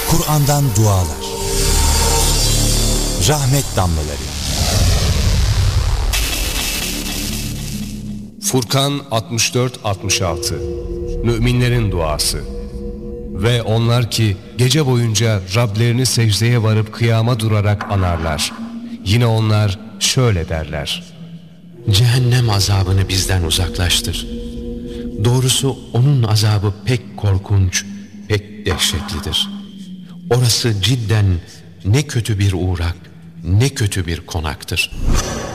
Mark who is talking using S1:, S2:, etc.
S1: Kur'an'dan dualar, rahmet damlaları.
S2: Furkan 64-66 Müminlerin duası. Ve onlar ki gece boyunca Rablerini secdeye varıp kıyama durarak anarlar. Yine onlar şöyle derler:
S3: Cehennem azabını bizden uzaklaştır. Doğrusu onun azabı pek korkunç, pek dehşetlidir. Orası cidden ne kötü bir uğrak, ne kötü bir konaktır.